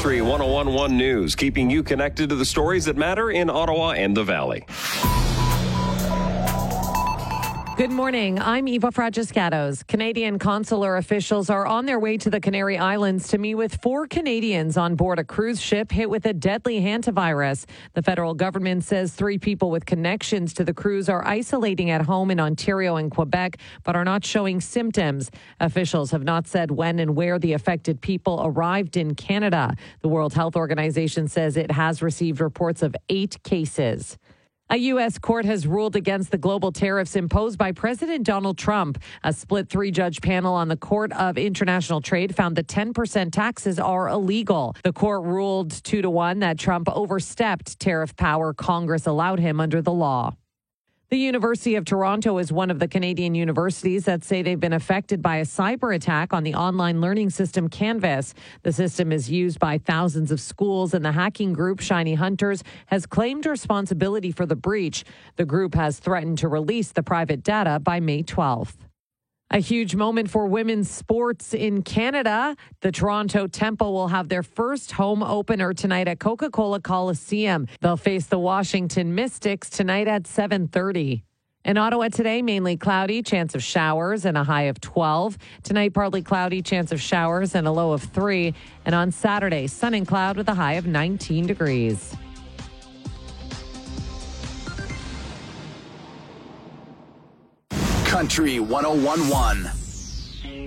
Country 101.1 News, keeping you connected to the stories that matter in Ottawa and the Valley. Good morning. I'm Eva Fragiscatos. Canadian consular officials are on their way to the Canary Islands to meet with 4 Canadians on board a cruise ship hit with a deadly hantavirus. The federal government says 3 people with connections to the cruise are isolating at home in Ontario and Quebec, but are not showing symptoms. Officials have not said when and where the affected people arrived in Canada. The World Health Organization says it has received reports of 8 cases. A U.S. court has ruled against the global tariffs imposed by President Donald Trump. A split 3-judge panel on the Court of International Trade found that 10% taxes are illegal. The court ruled 2-1 that Trump overstepped tariff power Congress allowed him under the law. The University of Toronto is one of the Canadian universities that say they've been affected by a cyber attack on the online learning system Canvas. The system is used by thousands of schools, and the hacking group Shiny Hunters has claimed responsibility for the breach. The group has threatened to release the private data by May 12th. A huge moment for women's sports in Canada. The Toronto Tempo will have their first home opener tonight at Coca-Cola Coliseum. They'll face the Washington Mystics tonight at 7:30. In Ottawa today, mainly cloudy, chance of showers and a high of 12. Tonight, partly cloudy, chance of showers and a low of 3. And on Saturday, sun and cloud with a high of 19 degrees. Country 101.1.